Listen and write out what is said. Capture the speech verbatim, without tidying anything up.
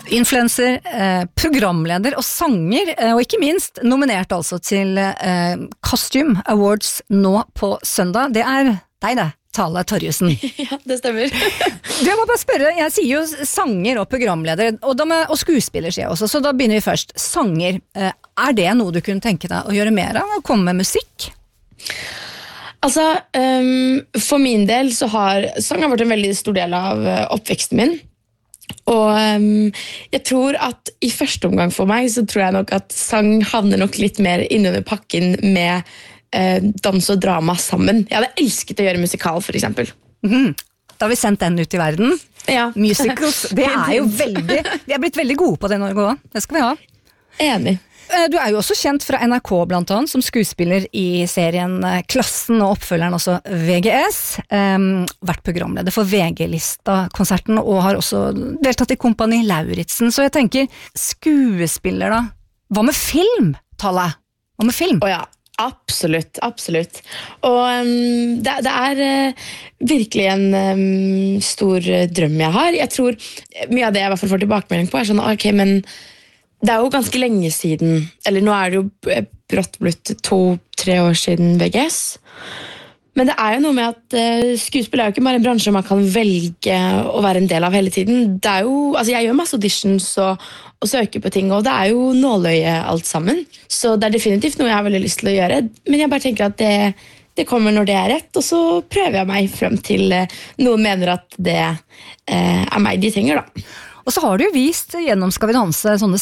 Influencer, eh, programleder og sanger, eh, og ikke minst nominert altså til eh, Costume Awards nå på søndag. Det er deg det, Tale Torjussen. Ja, det stemmer. Du, jeg må bare spørre, jeg sier jo sanger og programleder, og, da med, og skuespiller sier jeg også, så da begynner vi først. Sanger, eh, er det noe du kunne tenke deg å gjøre mer av, å komme med musikk? Altså, um, for min del så har sang har vært en veldig stor del av uh, oppveksten min. Og um, jeg tror at i første omgang for meg så tror jeg nok at sang havner nok litt mer innunder pakken med uh, dans og drama sammen. Jeg hadde elsket å gjøre musikal, for eksempel. Mm-hmm. Da har vi sendt den ut i verden. Ja. Musicals, det er jo veldig, vi er blitt veldig gode på det i Norge også. Det skal vi ha. Enig. Du er jo også kjent fra N R K blant annet, som skuespiller i serien Klassen og oppfølgeren også V G S. Um, vært programleder for V G-lista-konserten og har også deltatt i Kompani Lauritzen. Så jeg tenker, skuespiller da, hva med film, Tale? Hva med film? Å ja, absolutt, absolutt. Og um, det, det er uh, virkelig en um, stor drøm jeg har. Jeg tror mye av det jeg i hvert fall får tilbakemelding på er sånn, ok, men det er jo ganske lenge siden, eller nå er det jo brått blitt to-tre år siden V G S. Men det er jo noe med at uh, skuespill er jo ikke bare en bransje man kan velge å være en del av hele tiden. Det er jo, altså jeg gjør masse auditions og, og søker på ting, og det er jo nåløye alt sammen. Så det er definitivt noe jeg har veldig lyst til å gjøre, men jeg bare tenker at det, det kommer når det er rett, og så prøver jeg meg frem til uh, noen mener at det uh, er meg de trenger da. Og så har du jo vist gjennom Skal vi danse sånne